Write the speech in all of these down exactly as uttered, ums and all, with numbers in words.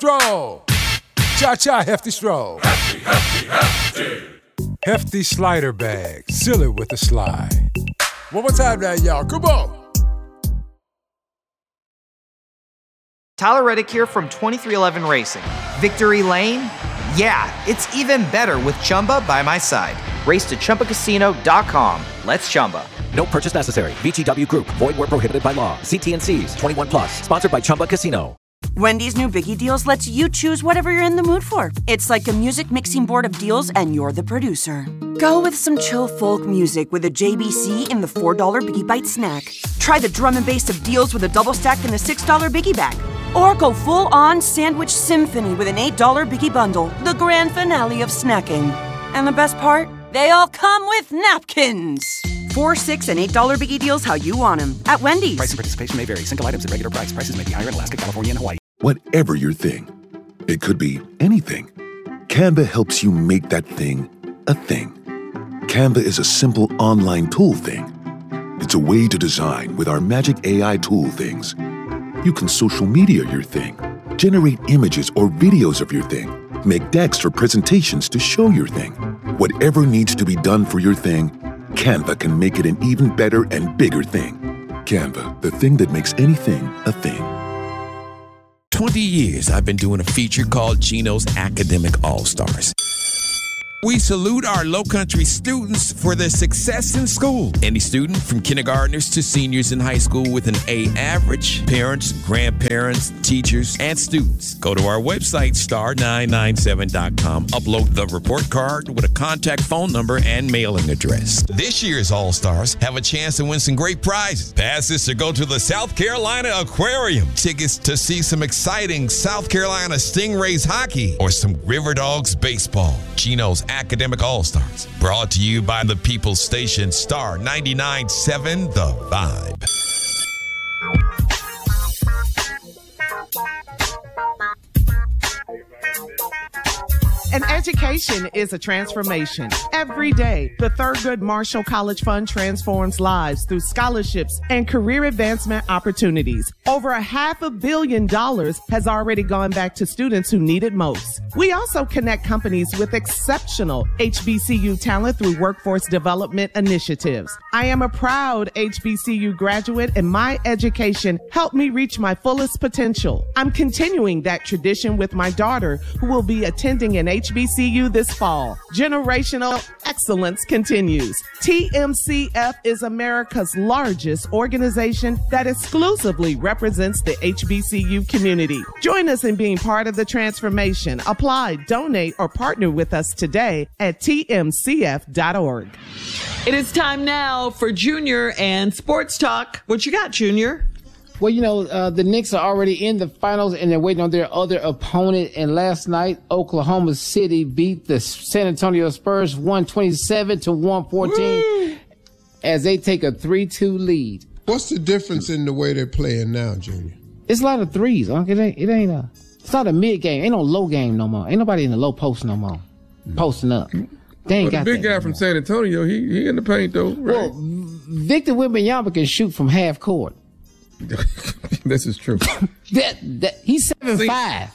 stroll. Cha-cha, hefty stroll. Hefty, hefty, hefty. Hefty slider bag. Seal it with a slide. One more time now, y'all. Come on. Tyler Reddick here from twenty-three eleven Racing. Victory Lane? Yeah, it's even better with Chumba by my side. Race to Chumba Casino dot com. Let's Chumba. No purchase necessary. V G W Group. Void where prohibited by law. See T and C's. twenty-one plus. Sponsored by Chumba Casino. Wendy's new Biggie Deals lets you choose whatever you're in the mood for. It's like a music mixing board of deals, and you're the producer. Go with some chill folk music with a J B C in the four dollar Biggie Bite snack. Try the drum and bass of deals with a double stack in the six dollar Biggie Bag. Or go full-on sandwich symphony with an eight dollar Biggie Bundle, the grand finale of snacking. And the best part? They all come with napkins. Four, six, and eight dollar Biggie Deals how you want them at Wendy's. Price and participation may vary. Single items at regular price. Prices may be higher in Alaska, California, and Hawaii. Whatever your thing, it could be anything. Canva helps you make that thing a thing. Canva is a simple online tool thing. It's a way to design with our magic A I tool things. You can social media your thing, generate images or videos of your thing, make decks for presentations to show your thing. Whatever needs to be done for your thing, Canva can make it an even better and bigger thing. Canva, the thing that makes anything a thing. twenty years I've been doing a feature called Gino's Academic All-Stars. We salute our Lowcountry students for their success in school. Any student from kindergartners to seniors in high school with an A average, parents, grandparents, teachers, and students. Go to our website, star nine nine seven dot com. Upload the report card with a contact phone number and mailing address. This year's All-Stars have a chance to win some great prizes. Passes to go to the South Carolina Aquarium. Tickets to see some exciting South Carolina Stingrays hockey or some River Dogs baseball. Gino's Academic All-Stars. Brought to you by the People's Station, Star ninety-nine point seven, The Vibe. An education is a transformation. Every day, the Thurgood Marshall College Fund transforms lives through scholarships and career advancement opportunities. Over a half a billion dollars has already gone back to students who need it most. We also connect companies with exceptional H B C U talent through workforce development initiatives. I am a proud H B C U graduate, and my education helped me reach my fullest potential. I'm continuing that tradition with my daughter, who will be attending an H B C U this fall. Generational excellence continues. T M C F is America's largest organization that exclusively represents the H B C U community. Join us in being part of the transformation. Apply, donate, or partner with us today at T M C F dot org. It is time now for Junior and Sports Talk. What you got, Junior? Well, you know, uh, the Knicks are already in the finals and they're waiting on their other opponent. And last night, Oklahoma City beat the San Antonio Spurs one twenty-seven to one fourteen Woo! As they take a three two lead. What's the difference in the way they're playing now, Junior? It's a lot of threes. It ain't, it ain't a, it's not a mid game. Ain't no low game no more. Ain't nobody in the low post no more. Posting up. They ain't well, got the big that guy no from more. San Antonio, he he in the paint though, right? Well, Victor Wembanyama can shoot from half court. This is true. that, that he's seven See? five.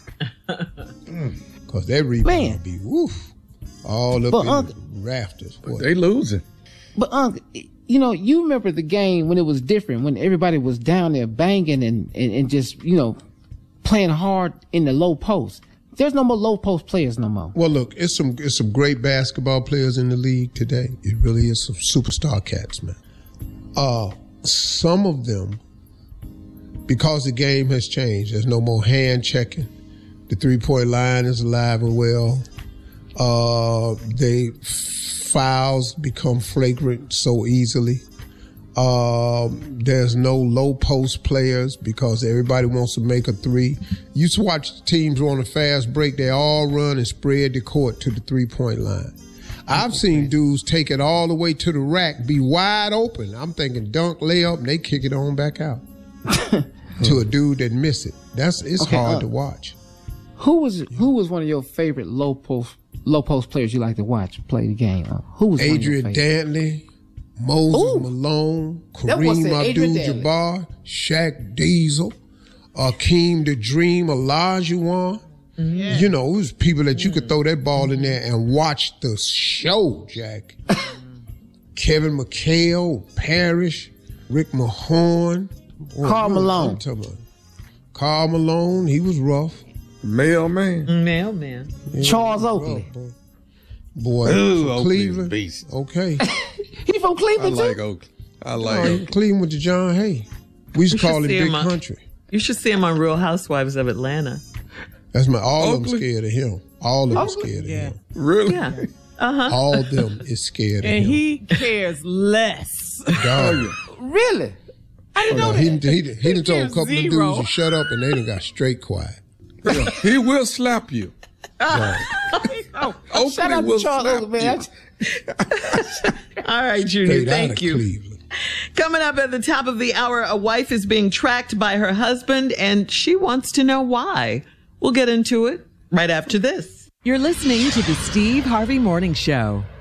Because that rebound would be woof. All up But, in Uncle, the rafters. But they losing. But Uncle, you know, you remember the game when it was different, when everybody was down there banging and, and, and just, you know, playing hard in the low post. There's no more low post players no more. Well, look, it's some it's some great basketball players in the league today. It really is some superstar cats, man. Uh, some of them, because the game has changed, there's no more hand checking. The three-point line is alive and well. Uh, they fouls become flagrant so easily. Uh, there's no low post players because everybody wants to make a three. You used to watch teams on a fast break. They all run and spread the court to the three-point line. I've seen dudes take it all the way to the rack, be wide open. I'm thinking dunk, layup, and they kick it on back out to a dude that missed it. That's it's Okay, hard uh, to watch. Who was who was one of your favorite low post low post players you like to watch play the game? Uh, who was Adrian one of your Dantley, Moses Ooh. Malone, That was Kareem it, Adrian Abdul-Jabbar, Shaq Diesel. Akeem the Dream Olajuwon. Yeah. You know, it was people that you could throw that ball in there and watch the show, Jack. Kevin McHale, Parrish, Rick Mahorn. Karl Malone. Karl Malone, he was rough. Mailman. Mailman. Yeah, Charles Oakley. Rough, boy, Ooh, from Cleveland. Beast. Okay. He from Cleveland I like too? Oakley. I like Oh, Oakley. Cleveland with the John Hay. We used to call him Big on, Country. You should see him on Real Housewives of Atlanta. That's my, all of them Oakley? scared of him. All of them Oakley? scared of Yeah. him. Really? Yeah. Uh-huh. All of them is scared of And him. he cares less. Dog. Really? I didn't Oh, know no, that. he, he, he done told a couple Zero. of dudes to shut up and they done got straight quiet. Yeah, he will slap you. Right. Oh, Oakley Shout out will to Charles slap Oakley, man. you. All right, Junior. Straight out Thank of you. Cleveland. Coming up at the top of the hour, a wife is being tracked by her husband, and she wants to know why. We'll get into it right after this. You're listening to the Steve Harvey Morning Show.